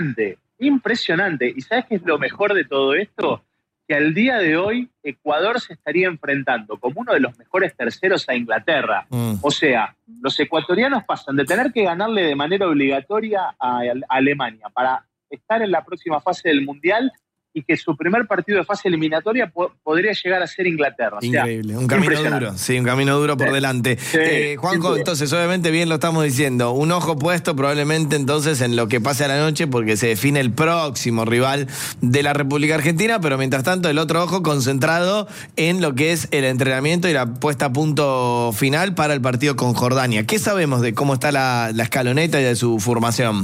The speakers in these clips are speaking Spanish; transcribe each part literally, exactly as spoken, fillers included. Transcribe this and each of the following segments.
impresionante. ¿Y sabes qué es lo mejor de todo esto? Que al día de hoy Ecuador se estaría enfrentando como uno de los mejores terceros a Inglaterra. Mm. O sea, los ecuatorianos pasan de tener que ganarle de manera obligatoria a, a Alemania para estar en la próxima fase del Mundial y que su primer partido de fase eliminatoria po podría llegar a ser Inglaterra. Increíble, o sea, un camino duro, sí, un camino duro por sí. delante. Sí. Eh, Juanjo, sí. entonces, obviamente bien lo estamos diciendo, un ojo puesto probablemente entonces en lo que pase a la noche porque se define el próximo rival de la República Argentina, pero mientras tanto el otro ojo concentrado en lo que es el entrenamiento y la puesta a punto final para el partido con Jordania. ¿Qué sabemos de cómo está la, la escaloneta y de su formación?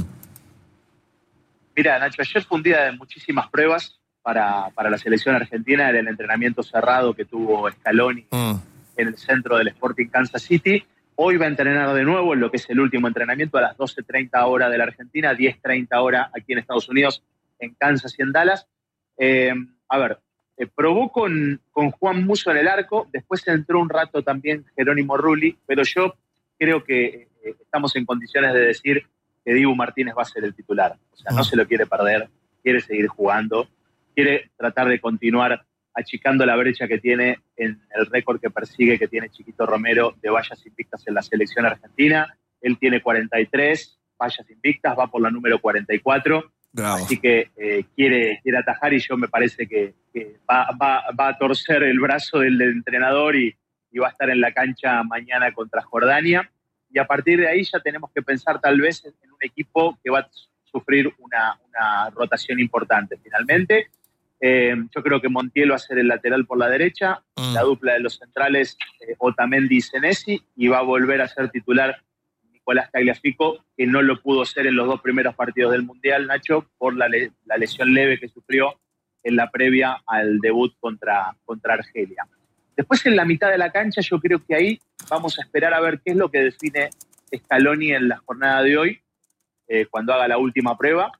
Mira, Nacho, ayer fue un día de muchísimas pruebas para, para la selección argentina, era el entrenamiento cerrado que tuvo Scaloni mm. en el centro del Sporting Kansas City. Hoy va a entrenar de nuevo en lo que es el último entrenamiento a las doce treinta hora de la Argentina, diez treinta hora aquí en Estados Unidos, en Kansas y en Dallas. Eh, a ver, eh, probó con, con Juan Musso en el arco, después entró un rato también Jerónimo Rulli, pero yo creo que eh, estamos en condiciones de decir que Dibu Martínez va a ser el titular. O sea, no se lo quiere perder, quiere seguir jugando, quiere tratar de continuar achicando la brecha que tiene en el récord que persigue, que tiene Chiquito Romero de vallas invictas en la selección argentina. Él tiene cuarenta y tres vallas invictas, va por la número cuarenta y cuatro. Bravo. Así que eh, quiere, quiere atajar y yo me parece que, que va, va, va a torcer el brazo del entrenador y, y va a estar en la cancha mañana contra Jordania. Y a partir de ahí ya tenemos que pensar tal vez en, en un equipo que va a sufrir una, una rotación importante finalmente. Eh, yo creo que Montiel va a ser el lateral por la derecha, mm. la dupla de los centrales eh, Otamendi y Senesi, y va a volver a ser titular Nicolás Tagliafico, que no lo pudo ser en los dos primeros partidos del Mundial, Nacho, por la, le la lesión leve que sufrió en la previa al debut contra, contra Argelia. Después en la mitad de la cancha yo creo que ahí vamos a esperar a ver qué es lo que define Scaloni en la jornada de hoy, eh, cuando haga la última prueba.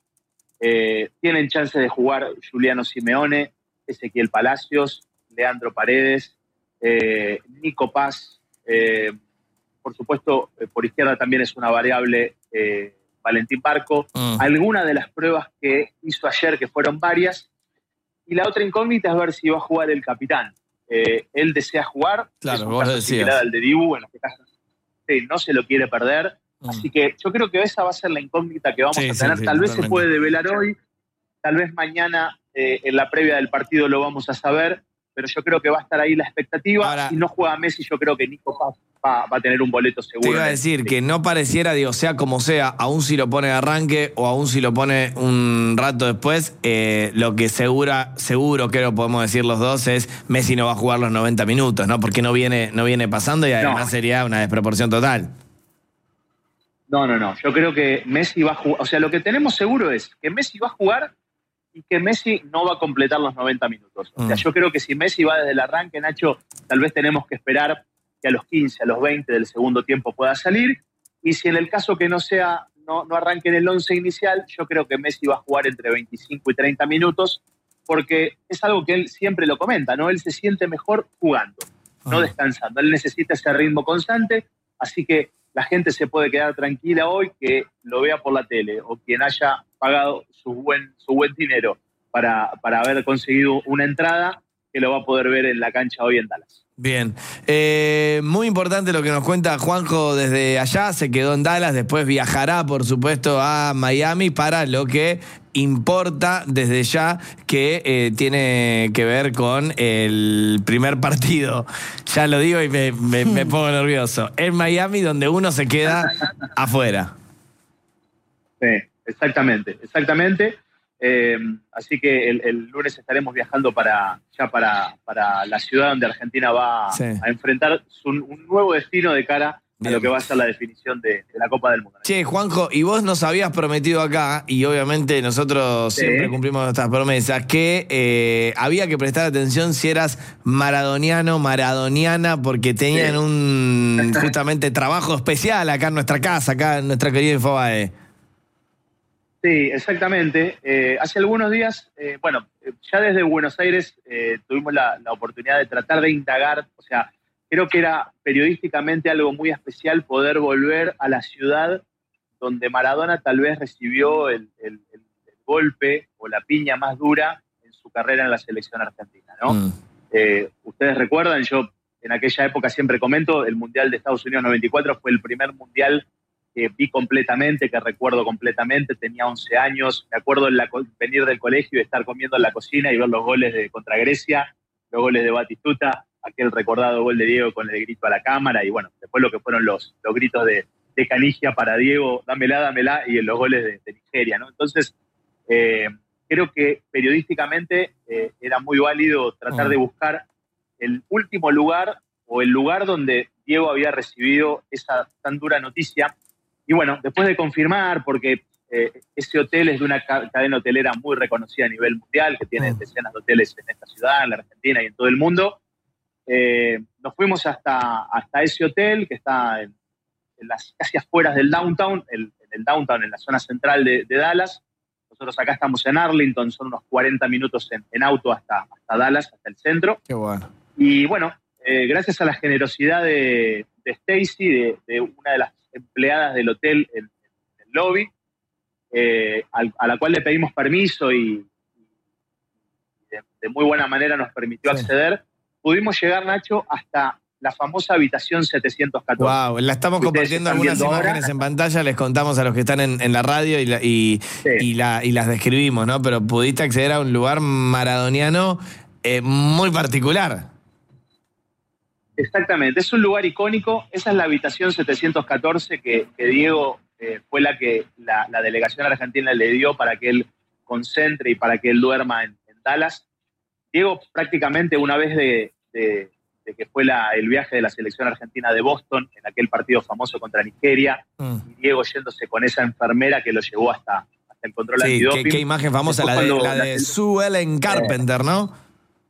Eh, tienen chance de jugar Juliano Simeone, Ezequiel Palacios, Leandro Paredes, eh, Nico Paz, eh, por supuesto eh, por izquierda también es una variable eh, Valentín Barco, mm. alguna de las pruebas que hizo ayer, que fueron varias, y la otra incógnita es ver si va a jugar el capitán. Eh, él desea jugar, claro, es un vos caso decías. similar al de Dibu, en este caso sí, no se lo quiere perder. Así que yo creo que esa va a ser la incógnita que vamos sí, a tener. Sí, sí, tal vez totalmente. Se puede develar hoy, tal vez mañana eh, en la previa del partido lo vamos a saber, pero yo creo que va a estar ahí la expectativa. Ahora, si no juega Messi, yo creo que Nico Paz va, va a tener un boleto seguro. Te iba a decir que no pareciera, digo, sea como sea, aún si lo pone de arranque o aún si lo pone un rato después, eh, lo que segura, seguro que lo podemos decir los dos es Messi no va a jugar los noventa minutos, ¿no? Porque no viene, no viene pasando y además no. sería una desproporción total. No, no, no. Yo creo que Messi va a jugar. O sea, lo que tenemos seguro es que Messi va a jugar y que Messi no va a completar los noventa minutos. O sea, yo creo que si Messi va desde el arranque, Nacho, tal vez tenemos que esperar que a los quince, a los veinte del segundo tiempo pueda salir. Y si en el caso que no sea, no, no arranque en el once inicial, yo creo que Messi va a jugar entre veinticinco y treinta minutos, porque es algo que él siempre lo comenta, ¿no? Él se siente mejor jugando, no descansando. Él necesita ese ritmo constante, así que la gente se puede quedar tranquila hoy que lo vea por la tele o quien haya pagado su buen, su buen dinero para, para haber conseguido una entrada, que lo va a poder ver en la cancha hoy en Dallas. Bien, eh, muy importante lo que nos cuenta Juanjo desde allá, se quedó en Dallas, después viajará por supuesto a Miami para lo que importa desde ya, que eh, tiene que ver con el primer partido. Ya lo digo y me, me, me pongo nervioso. En Miami, donde uno se queda afuera. Sí, exactamente, exactamente. Eh, así que el, el lunes estaremos viajando para ya para, para la ciudad donde Argentina va sí. a enfrentar su, un nuevo destino de cara Bien. a lo que va a ser la definición de, de la Copa del Mundo. Che, Juanjo, y vos nos habías prometido acá, y obviamente nosotros sí. siempre cumplimos nuestras promesas, que eh, había que prestar atención si eras maradoniano, maradoniana, porque tenían sí. un justamente trabajo especial acá en nuestra casa, acá en nuestra querida Infobae. Sí, exactamente. Eh, hace algunos días, eh, bueno, ya desde Buenos Aires eh, tuvimos la, la oportunidad de tratar de indagar, o sea, creo que era periodísticamente algo muy especial poder volver a la ciudad donde Maradona tal vez recibió el, el, el, golpe o la piña más dura en su carrera en la selección argentina, ¿no? Mm. Eh, ustedes recuerdan, yo en aquella época siempre comento, el Mundial de Estados Unidos noventa y cuatro fue el primer Mundial que vi completamente, que recuerdo completamente, tenía once años, me acuerdo en la, venir del colegio y estar comiendo en la cocina y ver los goles de contra Grecia, los goles de Batistuta, aquel recordado gol de Diego con el grito a la cámara, y bueno, después lo que fueron los, los gritos de, de Canigia para Diego, dámela, dámela, y en los goles de, de Nigeria, ¿no? Entonces, eh, creo que periodísticamente eh, era muy válido tratar oh. de buscar el último lugar o el lugar donde Diego había recibido esa tan dura noticia. Y bueno, después de confirmar, porque eh, ese hotel es de una cadena hotelera muy reconocida a nivel mundial, que tiene decenas de hoteles en esta ciudad, en la Argentina y en todo el mundo, eh, nos fuimos hasta, hasta ese hotel que está en, en las, casi afueras del downtown, el, en el downtown, en la zona central de, de Dallas. Nosotros acá estamos en Arlington, son unos cuarenta minutos en, en auto hasta, hasta Dallas, hasta el centro. Qué bueno. Y bueno, eh, gracias a la generosidad de, de Stacy, de, de una de las empleadas del hotel en, en el lobby, eh, al, a la cual le pedimos permiso y, y de, de muy buena manera nos permitió sí. acceder, pudimos llegar, Nacho, hasta la famosa habitación setecientos catorce. Wow, la estamos compartiendo algunas imágenes ahora en pantalla, les contamos a los que están en, en la radio y, la, y, sí. y, la, y las describimos, ¿no? Pero pudiste acceder a un lugar maradoniano eh, muy particular. Exactamente, es un lugar icónico. Esa es la habitación setecientos catorce que, que Diego eh, fue la que la, la delegación argentina le dio para que él concentre y para que él duerma en, en Dallas. Diego prácticamente una vez de, de, de que fue la, el viaje de la selección argentina de Boston, en aquel partido famoso contra Nigeria, mm. y Diego yéndose con esa enfermera que lo llevó hasta, hasta el control sí, antidoping. ¿qué, qué imagen famosa, la de, la de Sue Ellen Carpenter, eh, ¿no?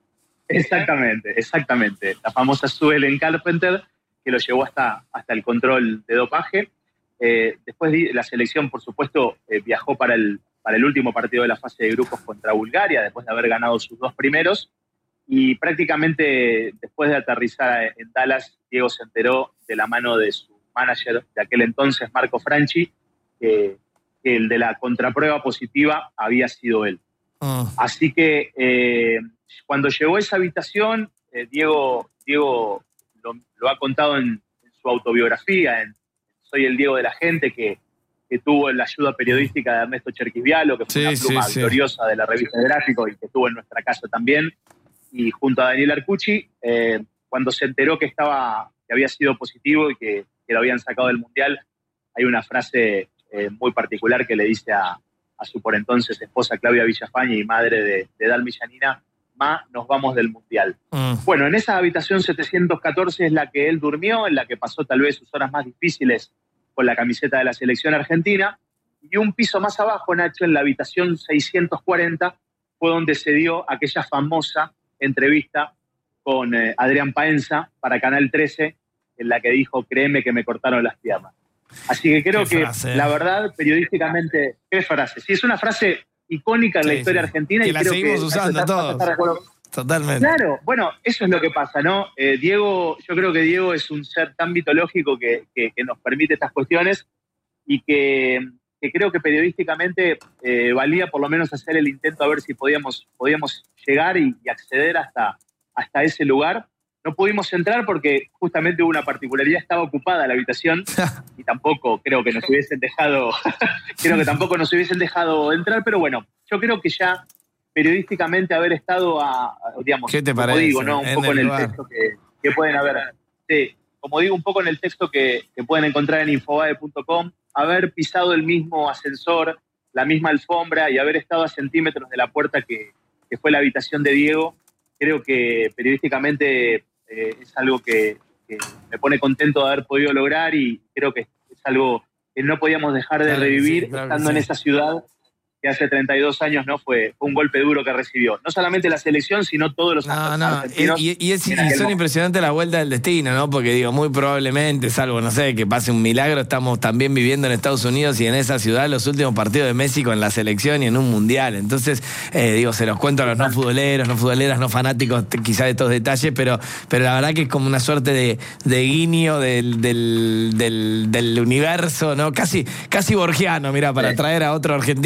Exactamente, exactamente. La famosa Sue Ellen Carpenter, que lo llevó hasta, hasta el control de dopaje. Eh, después la selección, por supuesto, eh, viajó para el, para el último partido de la fase de grupos contra Bulgaria, después de haber ganado sus dos primeros. Y prácticamente después de aterrizar en Dallas, Diego se enteró de la mano de su manager de aquel entonces, Marco Franchi, que, que el de la contraprueba positiva había sido él. Oh. Así que eh, cuando llegó a esa habitación, eh, Diego, Diego lo, lo ha contado en, en su autobiografía, en Soy el Diego de la gente, que, que tuvo la ayuda periodística de Ernesto Cherquisvialo, que fue sí, una pluma sí, gloriosa sí. de la revista Gráfico y que estuvo en nuestra casa también, y junto a Daniel Arcucci, eh, cuando se enteró que, estaba, que había sido positivo y que, que lo habían sacado del Mundial, hay una frase eh, muy particular que le dice a, a su por entonces esposa Claudia Villafañe y madre de, de Dalmi Yanina: Ma, nos vamos del Mundial. Mm. Bueno, en esa habitación setecientos catorce es la que él durmió, en la que pasó tal vez sus horas más difíciles con la camiseta de la selección argentina, y un piso más abajo, Nacho, en la habitación seiscientos cuarenta, fue donde se dio aquella famosa entrevista con eh, Adrián Paenza para Canal trece, en la que dijo: créeme que me cortaron las piernas. Así que creo que, la verdad, periodísticamente, qué frase. Sí, es una frase icónica en sí, la historia sí. argentina. Que y la creo seguimos que usando todos. Totalmente. Claro, bueno, eso es lo que pasa, ¿no? Eh, Diego, yo creo que Diego es un ser tan mitológico que, que, que nos permite estas cuestiones y que, que creo que periodísticamente eh, valía por lo menos hacer el intento a ver si podíamos, podíamos llegar y, y acceder hasta, hasta ese lugar. No pudimos entrar porque justamente hubo una particularidad, estaba ocupada la habitación y tampoco creo que nos hubiesen dejado, creo que tampoco nos hubiesen dejado entrar, pero bueno, yo creo que ya periodísticamente haber estado a, a digamos, ¿qué te como parece? digo, ¿no? Un en poco el en el lugar. texto que, que pueden haber, sí, como digo, un poco en el texto que, que pueden encontrar en infobae punto com, haber pisado el mismo ascensor, la misma alfombra y haber estado a centímetros de la puerta que, que fue la habitación de Diego, creo que periodísticamente eh, es algo que, que me pone contento de haber podido lograr y creo que es algo que no podíamos dejar de claro revivir sí, claro estando sí. en esa ciudad que hace treinta y dos años no fue, fue un golpe duro que recibió. No solamente la selección, sino todos los no, no. argentinos. Y, y, es, y son impresionantes las vueltas del destino, ¿no? Porque digo, muy probablemente, salvo, no sé, que pase un milagro, estamos también viviendo en Estados Unidos y en esa ciudad los últimos partidos de Messi con la selección y en un mundial. Entonces, eh, digo, se los cuento a los no futboleros, no futboleras, no fanáticos quizá de estos detalles, pero, pero la verdad que es como una suerte de, de guiño del, del, del, del universo, ¿no? Casi, casi borgiano, mira, para sí. traer a otro argentino acá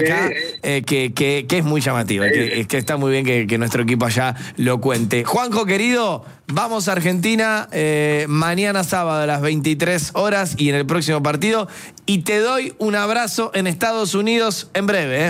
acá, eh, que, que, que es muy llamativa, que, que está muy bien que, que nuestro equipo allá lo cuente. Juanjo, querido, vamos a Argentina eh, mañana sábado a las veintitrés horas y en el próximo partido, y te doy un abrazo en Estados Unidos en breve, ¿eh?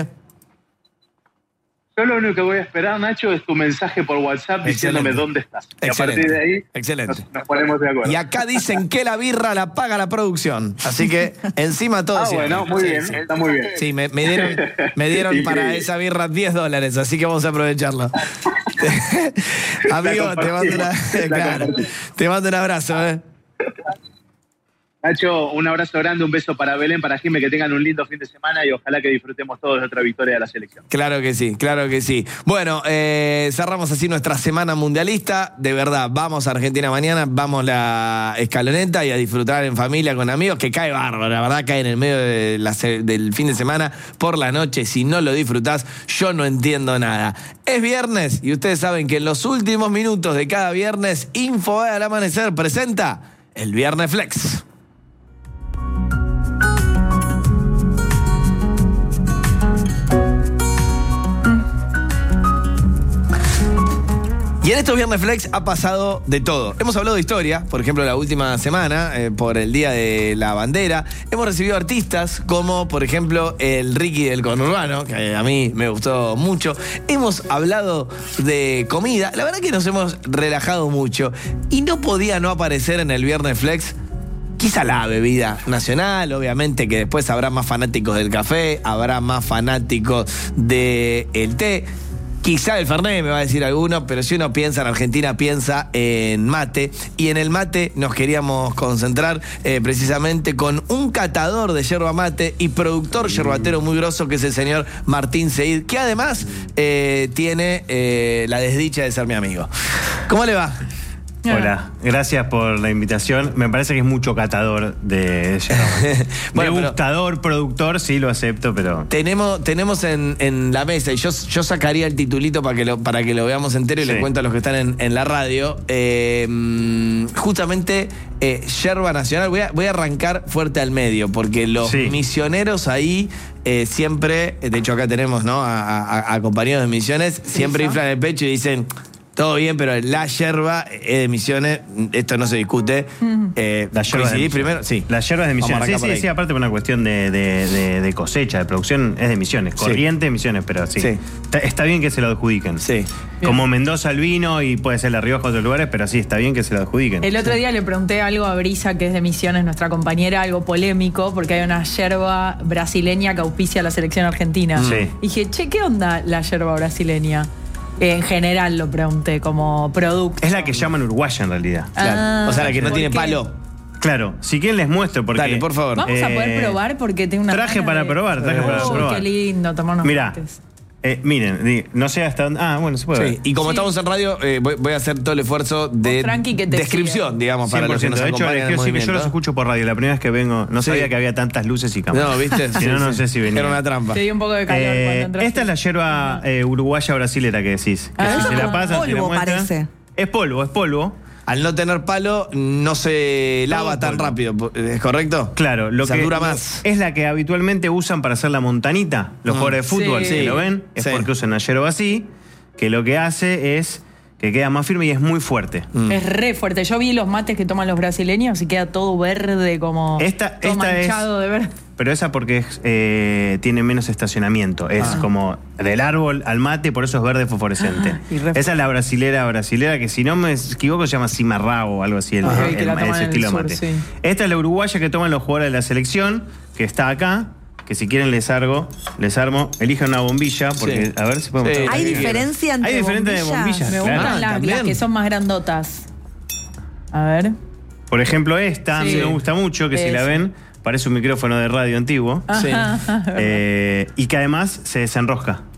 Yo lo único que voy a esperar, Nacho, es tu mensaje por WhatsApp diciéndome dónde estás. Y Excelente. a partir de ahí Excelente. Nos, nos ponemos de acuerdo. Y acá dicen que la birra la paga la producción. Así que encima todo. Ah, cierra. bueno, muy sí, bien, sí. está muy bien. Sí, me, me dieron, me dieron para esa birra diez dólares, así que vamos a aprovecharlo. Amigo, te mando, una, claro, te mando un abrazo, ¿eh? Nacho, un abrazo grande, un beso para Belén, para Jimé, que tengan un lindo fin de semana y ojalá que disfrutemos todos de otra victoria de la selección. Claro que sí, claro que sí. Bueno, eh, cerramos así nuestra semana mundialista. De verdad, vamos a Argentina mañana, vamos la escaloneta y a disfrutar en familia, con amigos, que cae bárbaro. La verdad, cae en el medio de la, del fin de semana por la noche. Si no lo disfrutás, yo no entiendo nada. Es viernes y ustedes saben que en los últimos minutos de cada viernes, Info al Amanecer presenta el Viernes Flex. Y en estos Viernes Flex ha pasado de todo. Hemos hablado de historia, por ejemplo, la última semana, eh, por el Día de la Bandera. Hemos recibido artistas como, por ejemplo, el Ricky del Conurbano, que a mí me gustó mucho. Hemos hablado de comida. La verdad que nos hemos relajado mucho. Y no podía no aparecer en el Viernes Flex quizá la bebida nacional. Obviamente que después habrá más fanáticos del café, habrá más fanáticos del té. Quizá el Fernet, me va a decir alguno, pero si uno piensa en Argentina, piensa en mate. Y en el mate nos queríamos concentrar eh, precisamente con un catador de yerba mate y productor yerbatero muy grosso, que es el señor Martín Seid, que además eh, tiene eh, la desdicha de ser mi amigo. ¿Cómo le va? Hola, gracias por la invitación. Me parece que es mucho catador de yerba mate. Bueno, degustador, productor, sí lo acepto, pero... Tenemos, tenemos en, en la mesa, y yo, yo sacaría el titulito para que lo, para que lo veamos entero y sí. Les cuento a los que están en, en la radio. Eh, justamente, eh, yerba nacional. Voy a, voy a arrancar fuerte al medio, porque los sí. misioneros ahí... Eh, siempre, de hecho acá tenemos, ¿no?, a, a, a compañeros de Misiones, siempre inflan el pecho y dicen... Todo bien, pero la yerba es de Misiones, esto no se discute. Mm. Eh, ¿La yerba de primero? Sí. La yerba es de Misiones. Sí, sí, sí, aparte por una cuestión de, de, de, de cosecha, de producción, es de Misiones. Corriente, sí. Misiones, pero sí. sí. Está, está bien que se lo adjudiquen. Sí. Como bien. Mendoza el vino y puede ser La Rioja otros lugares, pero sí, está bien que se lo adjudiquen. El otro sí. día le pregunté algo a Brisa, que es de Misiones, nuestra compañera, algo polémico, porque hay una yerba brasileña que auspicia a la selección argentina. Sí. Y dije, che, ¿qué onda la yerba brasileña? En general lo pregunté, como producto. Es la que llaman uruguaya en realidad. Claro. Ah, o sea, la que no tiene qué? palo. Claro, si quieren les muestro porque... Dale, por favor. Vamos eh, a poder probar porque tengo una... Traje para de... probar, traje oh, para probar. Qué lindo, tomarnos Mirá, eh, miren, no sé hasta dónde... Ah, bueno, se puede sí. ver. Y como sí. estamos en radio, eh, voy, voy a hacer todo el esfuerzo de descripción, sigue. digamos, para los que nos acompañan en el movimiento. Yo los escucho por radio, la primera vez que vengo, no sí. sabía que había tantas luces y cámaras. No, ¿viste? Si sí, no, no sí. sé si venía. Era una trampa. Te dio un poco de calor eh, cuando entraste. Esta es la yerba eh, uruguaya brasilera que decís. Que ah, si se la pasan, polvo, se la muestran. Parece. Es polvo, es polvo. Al no tener palo, no se lava no, tan polvo. rápido, ¿es correcto? Claro, lo o sea, que dura más. Es la que habitualmente usan para hacer la montanita, los mm. jugadores de fútbol, sí. que lo ven, es sí. porque usan la yerba así, que lo que hace es que queda más firme y es muy fuerte. Mm. Es re fuerte. Yo vi los mates que toman los brasileños y queda todo verde, como esta, todo esta manchado es, de verde. Pero esa porque es, eh, tiene menos estacionamiento. Es ah. como del árbol al mate, por eso es verde fosforescente. Ah, esa es la brasilera brasilera, que si no me equivoco se llama cimarrao o algo así, el, ah, el, el, el, ese estilo de mate. Sí. Esta es la uruguaya que toman los jugadores de la selección, que está acá, que si quieren les argo, les armo, elijan una bombilla, porque sí. a ver si podemos... Sí. ¿Hay diferencia entre Hay bombillas? diferentes bombillas, Me claro. gustan ah, las, las que son más grandotas. A ver. Por ejemplo esta, sí. a mí me gusta mucho, que es. Si la ven... Parece un micrófono de radio antiguo. Sí. Eh, y que además se desenrosca.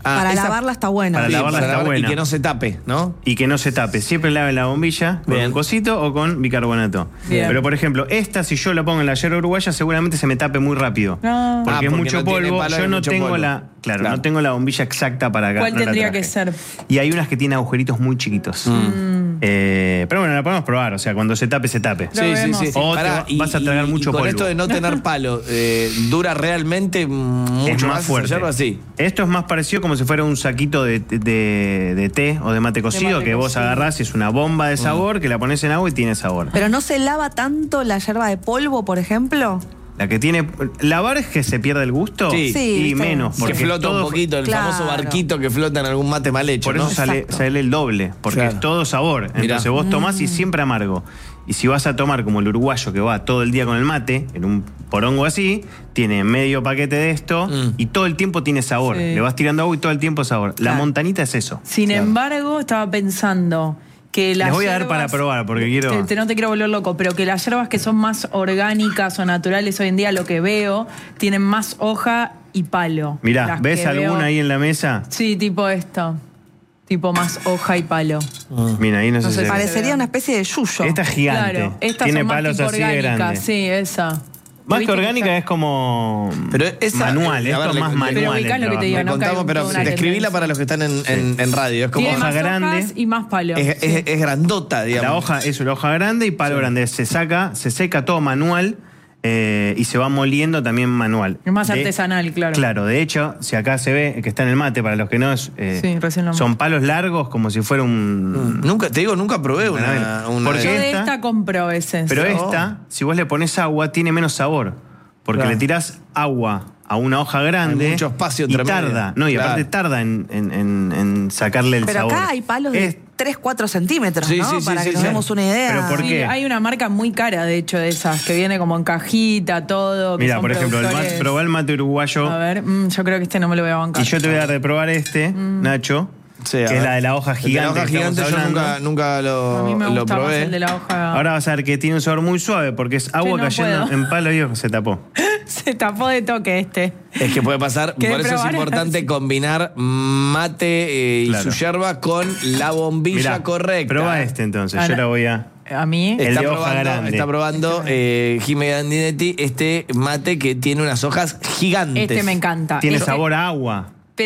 Ah, para esa, lavarla está buena. Para sí, lavarla para está lavar, buena. Y que no se tape, ¿no? Y que no se tape. Siempre lave la bombilla con Bien. un cosito o con bicarbonato. Bien. Pero, por ejemplo, esta, si yo la pongo en la yerba uruguaya, seguramente se me tape muy rápido. No. Porque Ah, es porque mucho no tiene polvo. palo, yo es no mucho tengo polvo. la. Claro, Claro. no tengo la bombilla exacta para acá. ¿Cuál no la tendría traje. que ser? Y hay unas que tienen agujeritos muy chiquitos. Mm. Eh, pero bueno, la podemos probar. O sea, cuando se tape, se tape. Lo vemos. O Pará, te vas a tragar y, mucho y con polvo. esto de no tener palo, eh, ¿dura realmente mucho Es más más fuerte. esa yerba? Sí. Esto es más parecido como si fuera un saquito de, de, de té o de mate cocido mate que vos cocido. agarrás y es una bomba de sabor que la pones en agua y tiene sabor. Pero no se lava tanto la yerba de polvo, por ejemplo. La que tiene. ¿Lavar es que se pierde el gusto? Sí. Sí, Y viste. menos. Que Porque flota todo- un poquito, el Claro. famoso barquito que flota en algún mate mal hecho, Por eso ¿no? sale, Exacto. sale el doble. Porque Claro. es todo sabor. Mirá. Entonces vos tomás Mm. y siempre amargo. Y si vas a tomar como el uruguayo que va todo el día con el mate, en un porongo así, tiene medio paquete de esto Mm. y todo el tiempo tiene sabor. Sí. Le vas tirando agua y todo el tiempo sabor. La Claro. montanita es eso. Sin Claro. embargo, estaba pensando que las Les voy a dar yerbas- para probar, porque quiero- Te, te- no te quiero volver loco, pero que las hierbas que son más orgánicas o naturales hoy en día, lo que veo, tienen más hoja y palo. Mirá, Las ¿ves que alguna veo- ahí en la mesa? Sí, tipo esto. Tipo más hoja y palo. Mira, ahí no, No sé sé, si se ve. Parecería una especie de yuyo. Esta es gigante. Claro, estas Tiene son más palos tipo así de orgánicas, grandes. sí, esa. Más que ¿Viste orgánica está- es como Pero esa- manual, eh, a esto ver, es le- más le- manual. Pero ubicás el lo que te trabajo. digo, Me no contamos, cae pero toda una describila tendencia. para los que están en, en- en radio. Es como Tiene hoja más grande. hojas y más palo. es, es- es grandota, digamos. La hoja es una hoja grande y palo grande. Se saca, se seca todo manual eh, y se va moliendo también manual. Es más De- artesanal, claro. Claro, de hecho, si acá se ve que está en el mate, para los que no, es, eh, Sí, recién lo- son palos largos como si fuera un... Nunca, te digo, nunca probé una, una Porque Yo de- de esta- esta compro a veces. Pero No. esta, si vos le pones agua, tiene menos sabor. Porque Claro. le tirás agua a una hoja grande. Hay mucho espacio y entre medio. tarda. No, y Claro. aparte tarda en, en- en- en sacarle el Pero sabor. acá hay palos de Es- tres, cuatro centímetros, Sí, ¿no? sí, sí, Para sí, que nos sí. demos una idea. Pero ¿por Sí, qué? hay una marca muy cara, de hecho, de esas, que viene como en cajita, todo. que Mira, son por ejemplo, el productores- mate, probá el mate uruguayo. A ver, mm, yo creo que este no me lo voy a bancar. Y yo te voy a dar de probar este, Mm. Nacho. Sí, a que es ver. la de la hoja El de gigante. la hoja que gigante estamos yo nunca, hablando. nunca lo, A mí me lo gusta más probé. el de la hoja. Ahora vas a ver que tiene un sabor muy suave porque es agua no cayendo puedo. en palo y ojo, se tapó. Se tapó de toque este. Es que puede pasar, ¿Querés por eso es probar? importante combinar mate eh, y Claro. su yerba con la bombilla Mirá, correcta. Prueba este entonces, Ah, yo no. la voy a... A mí. El Está de hoja probando, grande. está probando eh, Jimmy Gandinetti este mate que tiene unas hojas gigantes. Este me encanta. Tiene Este- sabor a agua.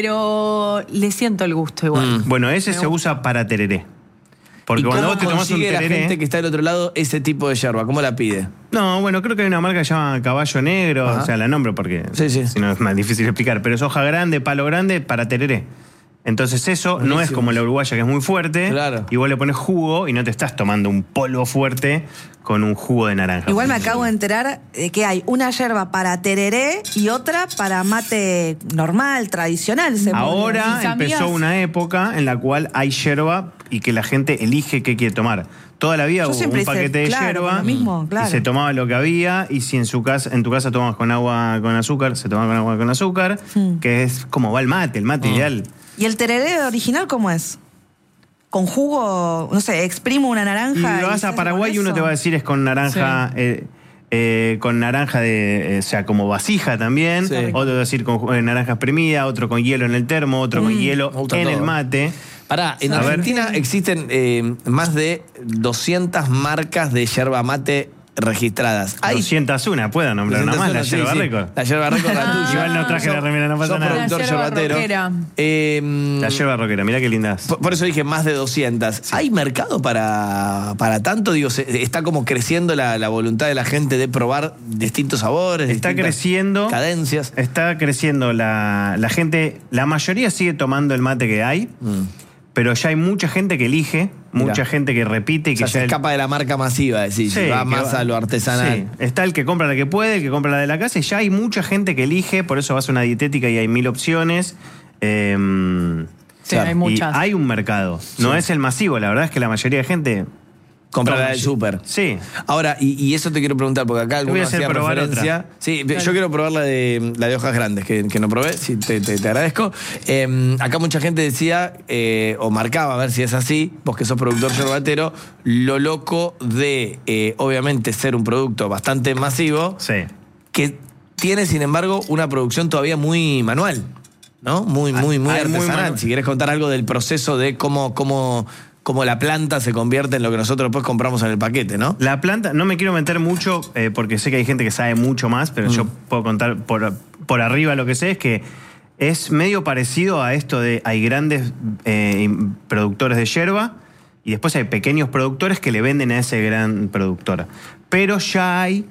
Pero le siento el gusto igual. Mm. Bueno, ese se usa para tereré. Porque ¿Y cuando cómo vos te tomás un consigue la tereré... gente que está del otro lado ese tipo de yerba? ¿Cómo la pide? No, bueno, creo que hay una marca que se llama Caballo Negro, Ajá. o sea, la nombro porque Sí, sí. si no es más difícil explicar, pero es hoja grande, palo grande para tereré. Entonces eso no es Buenísimo. como la uruguaya que es muy fuerte, Claro. y vos le pones jugo y no te estás tomando un polvo fuerte con un jugo de naranja. Igual me acabo de enterar de que hay una yerba para tereré y otra para mate normal, tradicional. Se Ahora Mis empezó amigas- una época en la cual hay yerba y que la gente elige qué quiere tomar. Toda la vida Yo hubo siempre un hice, paquete de claro, yerba lo mismo, claro. y se tomaba lo que había, y si en su casa, en tu casa tomabas con agua con azúcar, se tomaba con agua con azúcar, Hmm. que es como va el mate, el mate ideal. ¿Y el tereré original cómo es? Con jugo, no sé, exprimo una Y naranja. lo vas se a hace Paraguay y con uno eso? te va a decir es con naranja, eh, eh, con naranja de, eh, o sea, como vasija también. Sí. Otro te va a decir con ju- eh, naranja exprimida, otro con hielo en el termo, otro con hielo me gusta en el todo. mate. Pará, en A ver. Argentina existen eh, más de doscientas marcas de yerba mate registradas. Hay doscientos uno, puedo nombrar una más, la sí, yerba sí. récord. La yerba récord, la tuya. Igual no traje la remera, no pasa Sos nada. productor La yerba yerbatero. rockera. Eh, La yerba rockera, mirá qué lindas. por, por eso dije más de doscientas. ¿Hay mercado para, para tanto? Digo, se- está como creciendo la, la voluntad de la gente de probar distintos sabores, Está distintas creciendo. cadencias. Está creciendo la, la gente, la mayoría sigue tomando el mate que hay, Mm. pero ya hay mucha gente que elige, Mirá. mucha gente que repite y O que sea, ya se el- escapa de la marca masiva, decís, Sí, va que más va- a lo artesanal. Sí. Está el que compra la que puede, el que compra la de la casa, y ya hay mucha gente que elige, por eso vas a una dietética y hay mil opciones. Eh, Sí, Claro. hay y muchas. hay un mercado. No es el masivo, la verdad es que la mayoría de gente... Compra la toma- del súper. Sí. Ahora, y, y eso te quiero preguntar, porque acá Te voy a algunos hacer hacían probar referencia. otra. Sí, yo quiero probar la de, la de hojas grandes, que, que no probé, sí, te, te- te agradezco. Eh, acá mucha gente decía, eh, o marcaba, a ver si es así, vos que sos productor yerbatero, lo loco de, eh, obviamente, ser un producto bastante masivo, Sí. que tiene, sin embargo, una producción todavía muy manual. ¿no? Muy, muy, muy Hay artesanal. muy si quieres contar algo del proceso de cómo, cómo, cómo la planta se convierte en lo que nosotros después compramos en el paquete, ¿no? La planta, no me quiero meter mucho eh, porque sé que hay gente que sabe mucho más, pero mm. yo puedo contar por, por arriba lo que sé, es que es medio parecido a esto de hay grandes eh, productores de yerba y después hay pequeños productores que le venden a ese gran productor. Pero ya hay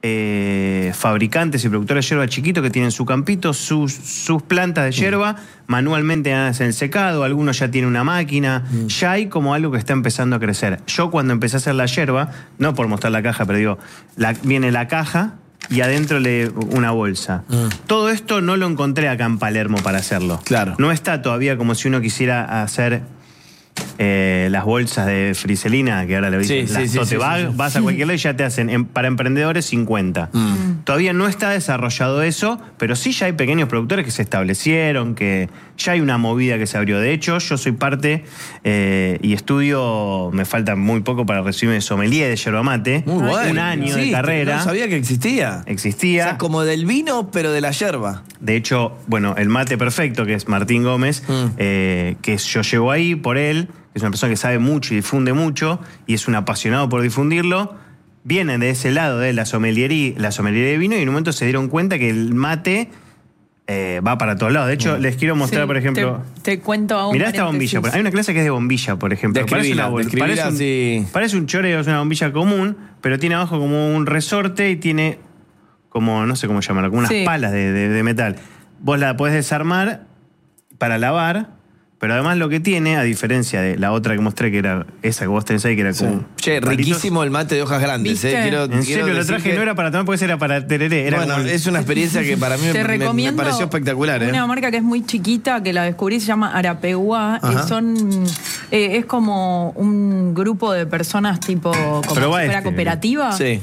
eh, fabricantes y productores de yerba chiquitos que tienen su campito, sus, sus plantas de yerba, mm. manualmente hacen el secado, algunos ya tienen una máquina, mm. ya hay como algo que está empezando a crecer. Yo cuando empecé a hacer la yerba, no por mostrar la caja, pero digo, la, viene la caja y adentro le una bolsa. Mm. Todo esto no lo encontré acá en Palermo para hacerlo. Claro. No está todavía como si uno quisiera hacer eh, las bolsas de friselina, que ahora le dicen sí, las sí, tote sí, bag, sí, sí. vas a cualquier lado y ya te hacen en, para emprendedores cincuenta. Mm. Todavía no está desarrollado eso, pero sí ya hay pequeños productores que se establecieron, que ya hay una movida que se abrió. De hecho, yo soy parte eh, y estudio, me falta muy poco para recibirme de sommelier de yerba mate. Muy bueno. Un año sí, de carrera. No sabía que existía. Existía. O sea, como del vino, pero de la yerba. De hecho, bueno, el mate perfecto, que es Martín Gómez, mm. eh, que yo llego ahí por él, que es una persona que sabe mucho y difunde mucho, y es un apasionado por difundirlo, vienen de ese lado de la sommeliería, la sommeliería de vino, y en un momento se dieron cuenta que el mate eh, va para todos lados. De hecho, mm. les quiero mostrar, sí, por ejemplo... Te, te cuento aún. Mirá esta bombilla. Hay una clase que es de bombilla, por ejemplo. Parece, una, parece, un, sí. parece un choreo, es una bombilla común, pero tiene abajo como un resorte y tiene como, no sé cómo llamarlo, como unas sí. palas de, de, de metal. Vos la podés desarmar para lavar, pero además lo que tiene, a diferencia de la otra que mostré, que era esa que vos tenés ahí, que era como... Sí. Che, riquísimo el mate de hojas grandes. Eh. Quiero, en serio, lo traje, que... no era para tomar, porque era para tereré. Era bueno, como... es una experiencia que para mí me, me, me pareció espectacular. Una ¿eh? marca que es muy chiquita, que la descubrí, se llama Arapeguá. Eh, son, eh, es como un grupo de personas tipo, como si fuera este, cooperativa. Sí.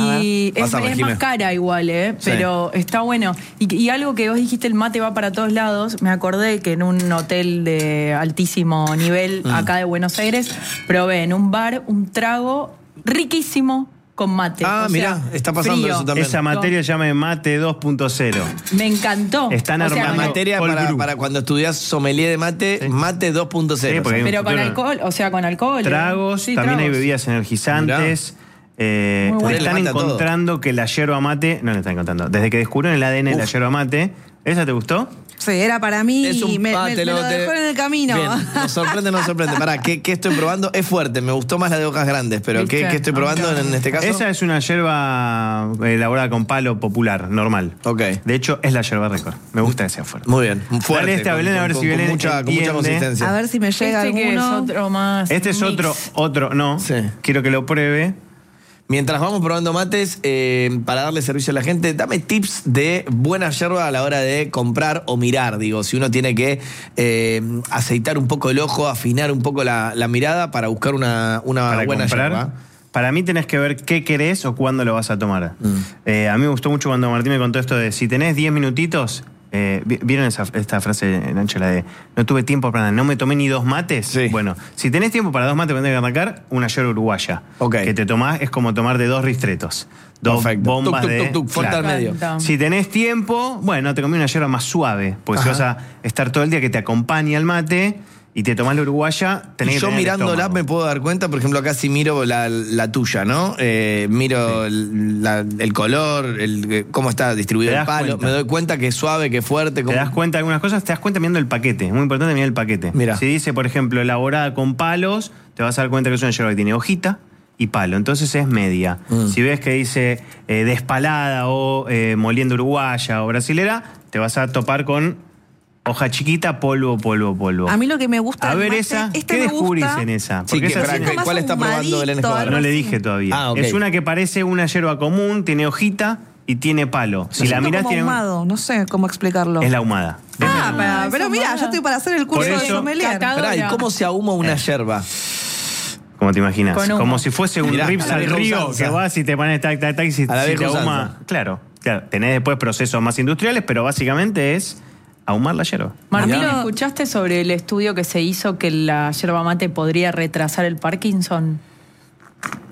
Y es, es más cara igual, ¿eh? Pero sí. está bueno. Y, y algo que vos dijiste, el mate va para todos lados. Me acordé que en un hotel de altísimo nivel, mm. acá de Buenos Aires, probé en un bar un trago riquísimo con mate. Ah, o mirá, sea, está pasando frío. Eso también. Esa materia se llama mate dos punto cero. Me encantó. Están armando la materia para, para cuando estudias sommelier de mate, sí. mate dos punto cero. Sí, pero con alcohol, o sea, con alcohol. Tragos, sí, también tragos. hay bebidas energizantes. Mirá. Eh, bueno. Están encontrando todo. Que la yerba mate, no le están encontrando, desde que descubrieron el A D N Uf. de la yerba mate, ¿esa te gustó? Sí, era para mí es un, y me, ah, me, me lo, lo dejó te... en el camino. Bien, nos sorprende, nos sorprende. Pará, ¿qué, ¿qué estoy probando? Es fuerte, me gustó más la de hojas grandes, pero ¿qué, ¿qué estoy probando okay. en, en este caso? Esa es una yerba elaborada con palo popular, normal. Ok. De hecho, es la yerba récord. Me gusta que sea fuerte. Muy bien, fuerte. Dale este a Belén, a ver con, si Belén con mucha, con mucha consistencia. A ver si me llega este alguno. Que es otro más este es mix. otro, otro, no. Sí. Quiero que lo pruebe. Mientras vamos probando mates, eh, para darle servicio a la gente, dame tips de buena yerba a la hora de comprar o mirar. Digo, si uno tiene que eh, aceitar un poco el ojo, afinar un poco la, la mirada para buscar una, una para buena comprar, yerba. Para mí tenés que ver qué querés o cuándo lo vas a tomar. Mm. Eh, a mí me gustó mucho cuando Martín me contó esto de si tenés diez minutitos... Eh, ¿Vieron esa, esta frase, Nacho, la de no tuve tiempo para nada, no me tomé ni dos mates? Sí. Bueno, si tenés tiempo para dos mates, tenés que arrancar una yerba uruguaya. Okay. Que te tomás, es como tomar de dos ristretos. Dos Perfecto. bombas tuc, tuc, tuc, tuc, de... Fuerte al medio. Si tenés tiempo, bueno, te comí una yerba más suave, porque si vas a estar todo el día que te acompañe al mate... Y te tomás la uruguaya, tenés y que yo mirándola me puedo dar cuenta, por ejemplo, acá sí miro la, la tuya, ¿no? Eh, miro sí. el, la, el color, el, cómo está distribuido el palo. Cuenta. Me doy cuenta que es suave, que es fuerte. Como... Te das cuenta de algunas cosas, te das cuenta mirando el paquete. Es muy importante mirar el paquete. Mira. Si dice, por ejemplo, elaborada con palos, te vas a dar cuenta que es una yerba que tiene hojita y palo. Entonces es media. Mm. Si ves que dice eh, despalada o eh, moliendo uruguaya o brasilera, te vas a topar con... hoja chiquita, polvo, polvo, polvo. A mí lo que me gusta... A ver esa, este ¿qué me descubrís gusta? en esa? Sí, que, esa para, es, ¿cuál está probando Belén Escobar? No le dije todavía. Ah, okay. Es una que parece una yerba común, tiene hojita y tiene palo. Si la mirás, como tiene ahumado, no sé cómo explicarlo. Es la ahumada. Ah, es pero, pero mira, yo estoy para hacer el curso de sommelier. ¿Y cómo se ahuma una eh. yerba? ¿Cómo te imaginas? Como si fuese un Mirá, rips al río que vas y te pones tac, tac, tac y si, a la si te ahuma... Claro, claro. Tenés después procesos más industriales, pero básicamente es... ahumar la yerba. Martín, ¿escuchaste sobre el estudio que se hizo que la yerba mate podría retrasar el Parkinson?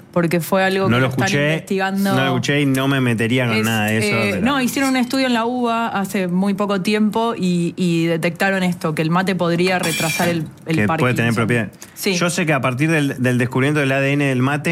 porque fue algo no que lo están escuché, investigando. No lo escuché y no me metería con Es, nada de eso. eh, pero... No, hicieron un estudio en la U B A hace muy poco tiempo y, y detectaron esto, que el mate podría retrasar el, el que Parkinson. puede tener propiedades. Sí. Yo sé que a partir del, del descubrimiento del A D N del mate,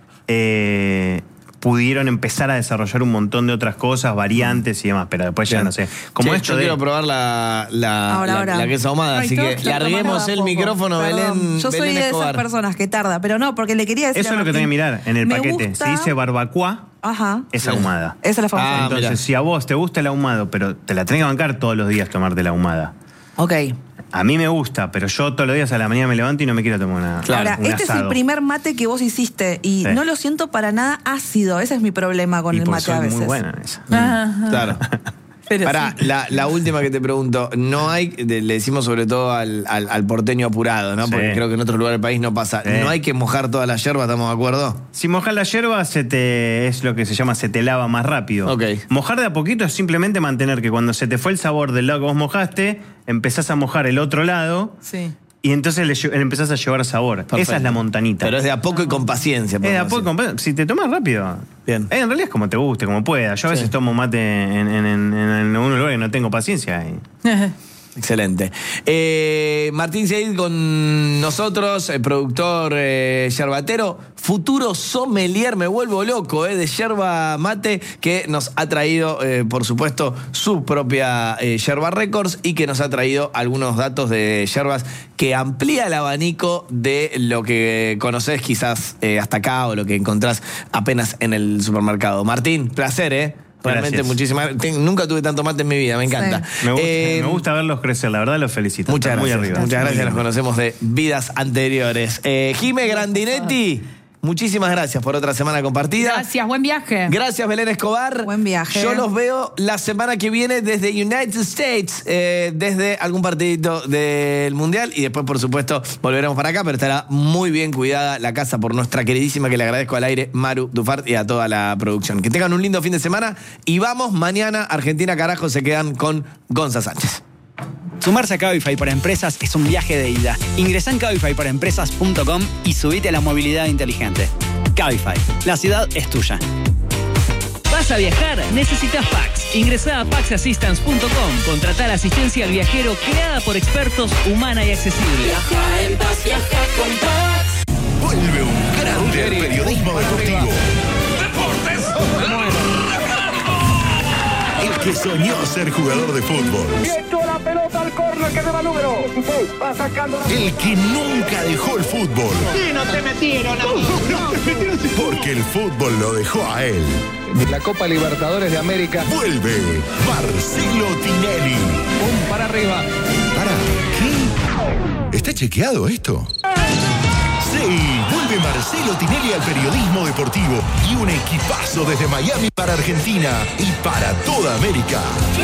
eh, pudieron empezar a desarrollar un montón de otras cosas, variantes y demás, pero después ya no sé. Como Che, esto yo de... quiero probar la, la, Ahora, la, ahora. la queso ahumada, Ay, así tengo que estar larguemos tomando el a poco. micrófono, Perdón, Belén. Yo soy Belén de Escobar. esas personas que tarda, pero no, porque le quería decir. Eso a es lo que Martín, tengo que mirar en el me paquete. gusta- Si dice barbacoa, Ajá. es Sí. ahumada. Esa es la famosa. Ah, Entonces, mirá. si a vos te gusta el ahumado, pero te la tenés que bancar todos los días tomarte la ahumada. Ok. A mí me gusta, pero yo todos los días a la mañana me levanto y no me quiero tomar una, Claro. Ahora, un este es el asado. primer mate que vos hiciste y Sí. no lo siento para nada ácido. Ese es mi problema con Y el porque mate soy a veces. muy buena en eso. Ajá. Claro. Pero Pará, sí. la, la última que te pregunto, no hay, de- le decimos sobre todo al, al, al porteño apurado, ¿no? Sí. Porque creo que en otros lugares del país no pasa. Sí. No hay que mojar toda la yerba, ¿estamos de acuerdo? Si mojas la yerba, se te, es lo que se llama, se te lava más rápido. Ok. Mojar de a poquito es simplemente mantener que cuando se te fue el sabor del lado que vos mojaste, empezás a mojar el otro lado Sí. y entonces le, lle- le empezás a llevar sabor. Perfecto. Esa es la montanita. Pero es de a poco y con paciencia. Es de a podemos poco, decir. si te tomas rápido. Bien. Eh, en realidad es como te guste, como puedas. Yo a veces Sí. tomo mate en, en, en, en un lugar que no tengo paciencia. Y... Excelente. Eh, Martín Seid con nosotros, el productor eh, yerbatero, futuro sommelier, me vuelvo loco, eh, de yerba mate, que nos ha traído, eh, por supuesto, su propia eh, Yerba Records y que nos ha traído algunos datos de yerbas que amplía el abanico de lo que conoces quizás eh, hasta acá o lo que encontrás apenas en el supermercado. Martín, placer, ¿eh? Realmente Gracias. muchísimas. ten- Nunca tuve tanto mate en mi vida, me encanta. Me gusta, Eh, me gusta verlos crecer, la verdad los felicito. Muchas Están gracias. Muy arriba. Muchas gracias, nos Muy lindo. conocemos de vidas anteriores. Eh, Jime Grandinetti, muchísimas gracias por otra semana compartida. Gracias, buen viaje. Gracias, Belén Escobar. Buen viaje. Yo los veo la semana que viene desde United States, eh, desde algún partidito del Mundial. Y después, por supuesto, volveremos para acá, pero estará muy bien cuidada la casa por nuestra queridísima, que le agradezco al aire, Maru Dufart, y a toda la producción. Que tengan un lindo fin de semana. Y vamos, mañana, Argentina, carajo, se quedan con Gonza Sánchez. Sumarse a Cabify para Empresas es un viaje de ida. Ingresá en cabify para empresas punto com y subite a la movilidad inteligente. Cabify, la ciudad es tuya. ¿Vas a viajar? Necesitas Pax. Ingresá a pax assistance punto com. Contratá la asistencia al viajero creada por expertos, humana y accesible. Viaja en paz, viaja con Pax. Vuelve un grande del periodismo deportivo. El que soñó ser jugador de fútbol. La pelota al córner que lleva número dieciséis. Va sacando la... El que nunca dejó el fútbol. Sí, no te metieron. Porque el fútbol lo dejó a él. La Copa Libertadores de América. Vuelve Marcelo Tinelli. Pum para arriba. ¿Para qué? ¿Está chequeado esto? Sí, vuelve Marcelo Tinelli al periodismo deportivo y un equipazo desde Miami para Argentina y para toda América.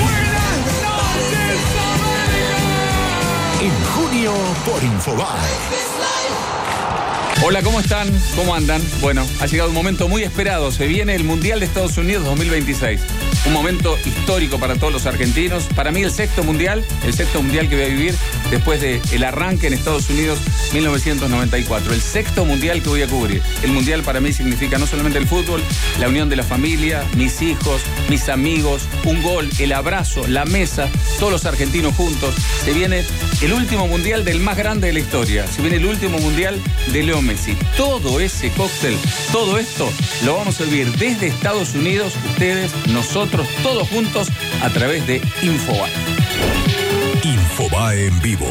En junio por Infobae. Hola, ¿cómo están? ¿Cómo andan? Bueno, ha llegado un momento muy esperado. Se viene el Mundial de Estados Unidos dos mil veintiséis. Un momento histórico para todos los argentinos. Para mí el sexto mundial, el sexto mundial que voy a vivir después del arranque en Estados Unidos mil novecientos noventa y cuatro. El sexto mundial que voy a cubrir. El mundial para mí significa no solamente el fútbol, la unión de la familia, mis hijos, mis amigos, un gol, el abrazo, la mesa, todos los argentinos juntos. Se viene el último mundial del más grande de la historia. Se viene el último mundial de Leo Messi. Todo ese cóctel, todo esto lo vamos a vivir desde Estados Unidos, ustedes, nosotros, todos juntos a través de Infobae. Infobae en vivo.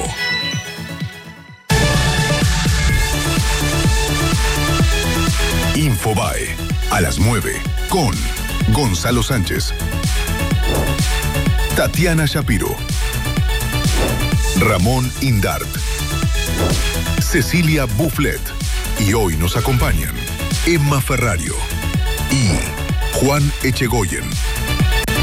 Infobae a las nueve con Gonzalo Sánchez, Tatiana Shapiro, Ramón Indart, Cecilia Bufflet, y hoy nos acompañan Emma Ferrario y Juan Echegoyen.